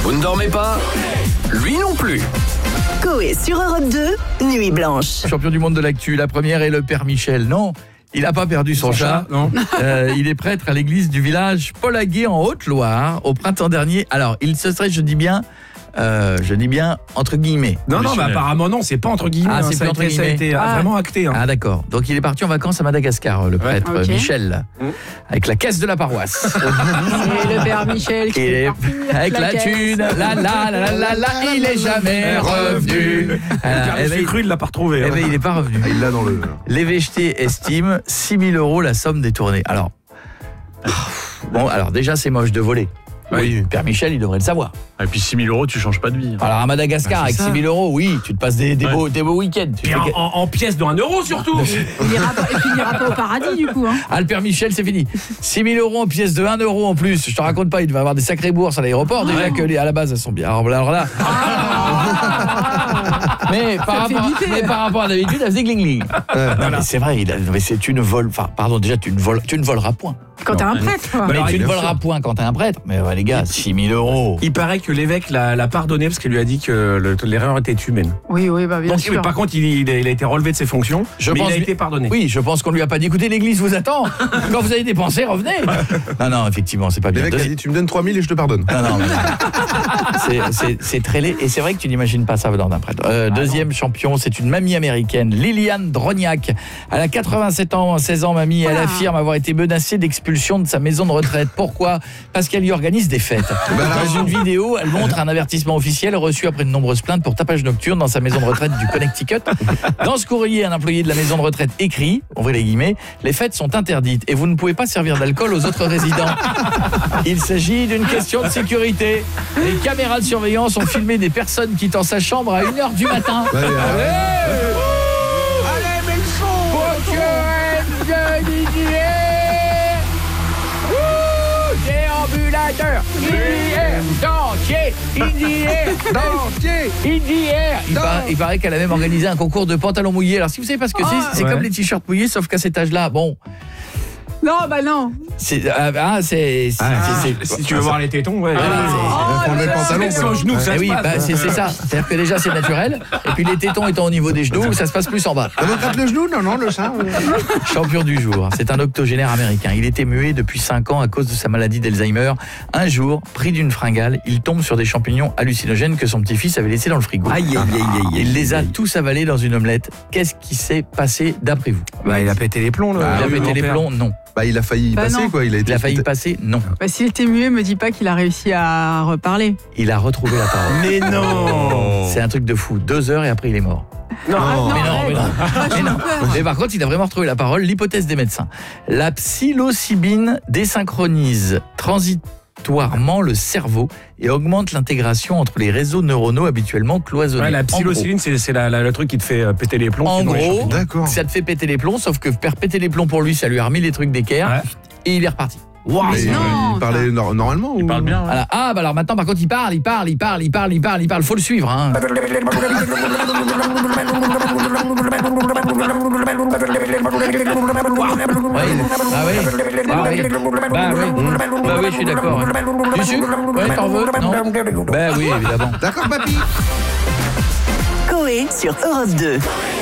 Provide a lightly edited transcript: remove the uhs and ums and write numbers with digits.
Vous ne dormez pas ? Lui non plus. Coé sur Europe 2, Nuit Blanche. Champion du monde de l'actu, la première est le Père Michel. Non, il n'a pas perdu son chat. Non. Il est prêtre à l'église du village Paul-Aguet en Haute-Loire au printemps dernier. Alors, il se serait, je dis bien entre guillemets. Non, mais apparemment non, c'est pas entre guillemets. Ah, c'est ça, plus entre ça a été vraiment acté. Ah d'accord. Donc il est parti en vacances à Madagascar, le prêtre Michel, avec la caisse de la paroisse. Et le Père Michel qui est parti avec la thune, il est jamais revenu. C'est cru, il l'a pas retrouvé. Eh ben, il n'est pas revenu. Il l'a dans le... L'évêché estime 6 000 € la somme détournée. Alors, alors déjà c'est moche de voler. Oui, Père Michel, il devrait le savoir. Et puis 6 000 €, tu changes pas de vie. Alors à Madagascar, avec 6 000 €, oui, tu te passes des beaux week-ends. Et en pièces de 1 € surtout. Il ira pas au paradis du coup. Ah, le Père Michel, c'est fini. 6 000 € en pièces de 1 € en plus. Je te raconte pas, il devait avoir des sacrées bourses à l'aéroport. Déjà que à la base, elles sont bien. Alors là. Mais par rapport à d'habitude, elle faisait gling-gling. Non, mais c'est vrai, tu ne voles. Enfin, pardon, déjà, tu ne voleras point. Quand t'es un prêtre, quoi. Mais tu ne voleras point quand t'es un prêtre. Mais les gars, 6 000 €. Il paraît que l'évêque l'a pardonné parce qu'il lui a dit que l'erreur était humaine. Oui, bah bien sûr. Mais par contre, il a été relevé de ses fonctions, mais il a été pardonné. Oui, je pense qu'on lui a pas dit, écoutez, l'église vous attend. Quand vous avez dépensé, revenez. Non, effectivement, c'est pas bien. L'évêque a dit, tu me donnes 3 000 et je te pardonne. Non. C'est très laid. Et c'est vrai que tu n'imagines pas ça venant d'un prêtre. Deuxième champion, c'est une mamie américaine, Liliane Drognac. Elle a 87 ans, 16 ans, mamie. Elle affirme avoir été menacée d'expulsion de sa maison de retraite. Pourquoi ? Parce qu'elle y organise des fêtes. Dans une vidéo, elle montre un avertissement officiel reçu après de nombreuses plaintes pour tapage nocturne dans sa maison de retraite du Connecticut. Dans ce courrier, un employé de la maison de retraite écrit, ouvrez les guillemets, les fêtes sont interdites et vous ne pouvez pas servir d'alcool aux autres résidents. Il s'agit d'une question de sécurité. Les caméras de surveillance ont filmé des personnes quittant sa chambre à 1h du matin. Allez, déambulateur, Il paraît qu'elle a même organisé un concours de pantalons mouillés. Alors si vous savez pas ce que c'est comme les t-shirts mouillés, sauf qu'à cet âge-là, bon... Non. Si tu veux voir les tétons, ouais. C'est au genou, ça oui, c'est ça. C'est-à-dire que déjà c'est naturel, et puis les tétons étant au niveau des genoux, ça se passe plus en bas. On gratte le genou ? Non, le sein. Champion du jour, c'est un octogénaire américain. Il était muet depuis 5 ans à cause de sa maladie d'Alzheimer. Un jour, pris d'une fringale, il tombe sur des champignons hallucinogènes que son petit-fils avait laissés dans le frigo. Il les a tous avalés dans une omelette. Qu'est-ce qui s'est passé d'après vous ? Il a pété les plombs. Il a pété les plombs, non. Il a failli passer, non. quoi. Il a failli passer, non. S'il était muet, me dis pas qu'il a réussi à reparler. Il a retrouvé la parole. Mais non. C'est un truc de fou. 2 heures et après il est mort. Non. Mais par contre, il a vraiment retrouvé la parole. L'hypothèse des médecins. La psilocybine désynchronise transitoirement le cerveau et augmente l'intégration entre les réseaux neuronaux habituellement cloisonnés. Ouais, la psilocybine, c'est le truc qui te fait péter les plombs. En gros, ça te fait péter les plombs, sauf que faire péter les plombs pour lui, ça lui a remis les trucs d'équerre et il est reparti. Wow, il parlait normalement ou... Il parle bien. Voilà. Alors maintenant, par contre, il parle. Faut le suivre. Hein. Oui, je suis d'accord. Tu sucres ? Ouais, t'en veux ? Non ? Oui, évidemment. D'accord, papy. Coé sur Europe 2.